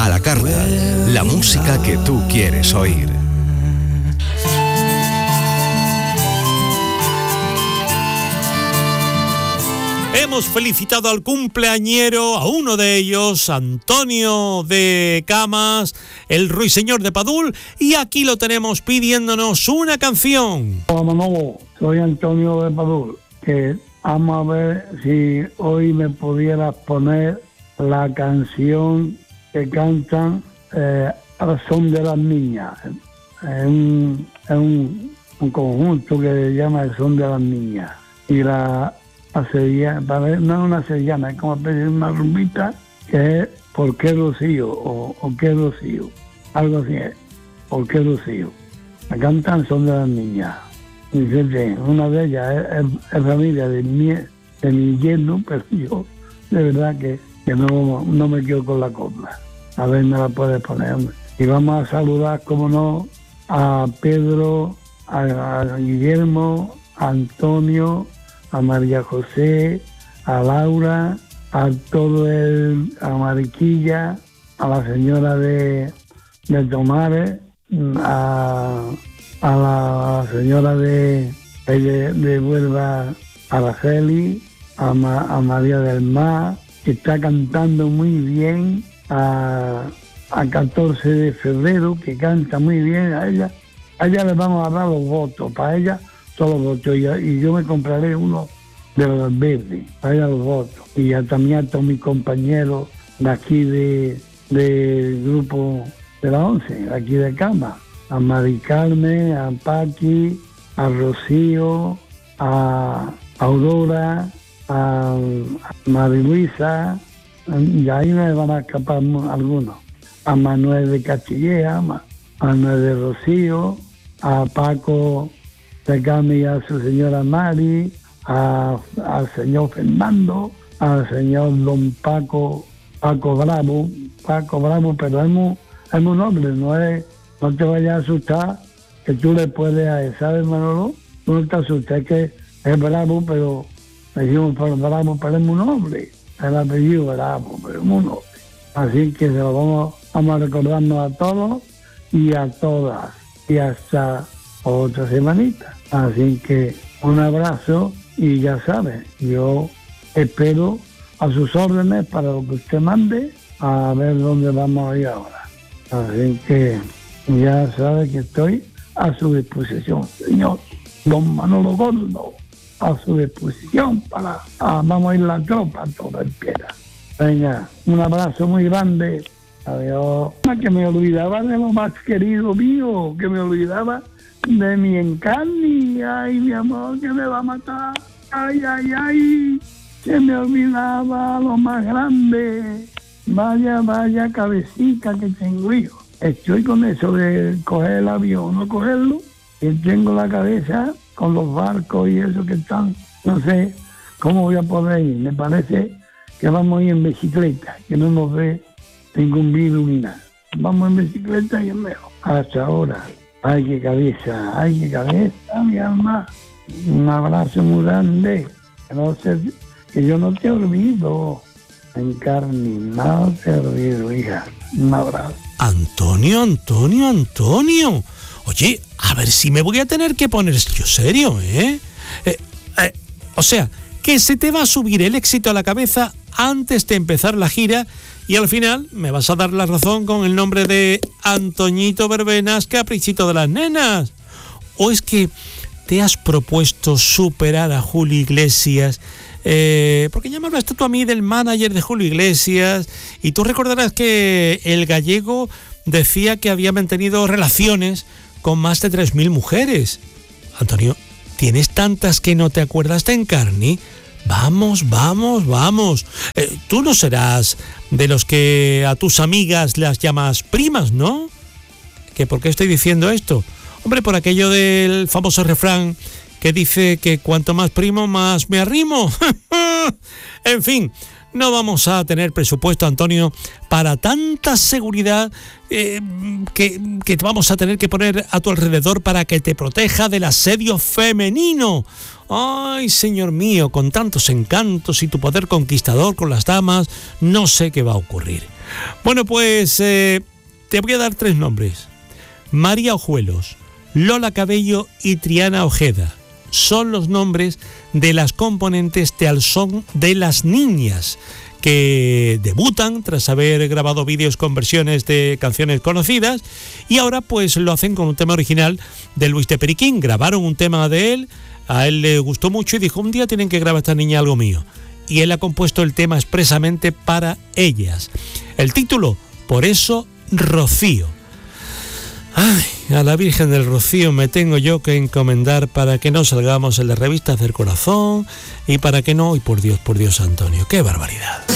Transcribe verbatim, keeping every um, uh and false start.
A la carta, la música que tú quieres oír. Hemos felicitado al cumpleañero, a uno de ellos, Antonio de Camas, el ruiseñor de Padul, y aquí lo tenemos pidiéndonos una canción. Hola Manolo, soy Antonio de Padul, que vamos a ver si hoy me pudieras poner la canción que cantan eh, al son de las niñas. Es un, es un, un conjunto que se llama El Son de las Niñas. Y la La sevillana, no es una sevillana, es como una rumbita que es ¿por qué Rocío? O, o qué Rocío, algo así es, ¿por qué Rocío? La cantan Son de las Niñas. Dice, una de ellas es, es, es familia de mi, de mi yerno, pero yo de verdad que, que no, no me quedo con la copla. A ver, me la puedes poner. Y vamos a saludar, como no, a Pedro, a, a Guillermo, a Antonio, a María José, a Laura, a todo el, a Mariquilla, a la señora de, de Tomares, a, a la señora de, de, de Huelva, Araceli, a, Ma, a María del Mar, que está cantando muy bien, a, a catorce de febrero, que canta muy bien, a ella, a ella le vamos a dar los votos, para ella todos los votos, y, y yo me compraré uno de los verdes, para ella los votos, y ya también a todos mis compañeros de aquí de del grupo de la once, de aquí de Cama, a Mari Carmen, a Paqui, a Rocío, a Aurora, a, a Mari Luisa, y ahí me van a escapar algunos, a Manuel de Castilleja, a Manuel de Rocío, a Paco de Cama y a su señora Mari, a, al señor Fernando, al señor don Paco, Paco Bravo, Paco Bravo, pero es muy, es muy noble, no es, no te vayas a asustar, que tú le puedes a él, ¿sabes, Manolo? No te asustes, es que es bravo, pero le decimos por bravo, pero es muy noble, el apellido Bravo, pero es muy noble. Así que se lo vamos, vamos a recordarnos a todos y a todas, y hasta otra semanita. Así que un abrazo y ya sabes, yo espero a sus órdenes para lo que usted mande, a ver dónde vamos a ir ahora. Así que ya sabe que estoy a su disposición, señor don Manolo Gordo, a su disposición para, a, vamos a ir la tropa toda entera. Venga, un abrazo muy grande, adiós. Que me olvidaba de lo más querido mío, que me olvidaba de mi Encarni, ay mi amor, que me va a matar, ay, ay, ay, que me olvidaba lo más grande, vaya, vaya cabecita que tengo yo. Estoy con eso de coger el avión, no cogerlo, y tengo la cabeza con los barcos y eso que están, no sé cómo voy a poder ir, me parece que vamos a ir en bicicleta, que no nos ve ningún virus ni nada. Vamos en bicicleta y es mejor. Hasta ahora. Ay, qué cabeza, ay, qué cabeza, mi alma. Un abrazo muy grande. Que, no se, que yo no te olvido. Encarni, no te olvido, hija. Un abrazo. Antonio, Antonio, Antonio. Oye, a ver si me voy a tener que poner yo serio, ¿eh? eh, eh o sea, que se te va a subir el éxito a la cabeza antes de empezar la gira y al final me vas a dar la razón con el nombre de Antoñito Verbenas, caprichito de las nenas. ¿O es que te has propuesto superar a Julio Iglesias? Eh, porque ya me hablaste tú a mí del manager de Julio Iglesias y tú recordarás que el gallego decía que había mantenido relaciones con más de tres mil mujeres. Antonio, ¿tienes tantas que no te acuerdas de Encarni? Vamos, vamos, vamos. Eh, tú no serás de los que a tus amigas las llamas primas, ¿no? ¿Que por qué estoy diciendo esto? Hombre, por aquello del famoso refrán que dice que cuanto más primo, más me arrimo. En fin, no vamos a tener presupuesto, Antonio, para tanta seguridad eh, que, que te vamos a tener que poner a tu alrededor para que te proteja del asedio femenino. Ay, señor mío, con tantos encantos y tu poder conquistador con las damas, no sé qué va a ocurrir. Bueno, pues eh, te voy a dar tres nombres. María Ojuelos, Lola Cabello y Triana Ojeda. Son los nombres de las componentes de Al Son de las Niñas, que debutan tras haber grabado vídeos con versiones de canciones conocidas y ahora pues lo hacen con un tema original de Luis de Periquín. Grabaron un tema de él, a él le gustó mucho y dijo, un día tienen que grabar esta niña algo mío. Y él ha compuesto el tema expresamente para ellas. El título, Por eso Rocío. Ay, a la Virgen del Rocío me tengo yo que encomendar para que no salgamos en las revistas del corazón y para que no, y por Dios, por Dios, Antonio, qué barbaridad.